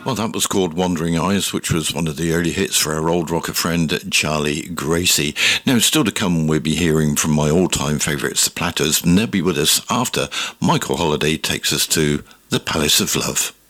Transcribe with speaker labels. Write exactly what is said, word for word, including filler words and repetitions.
Speaker 1: Well, that was called Wandering Eyes, which was one of the early hits for our old rocker friend Charlie Gracie. Now, still to come, we'll be hearing from my all-time favourites, the Platters, and they'll be with us after Michael Holiday takes us to the Palace of Love.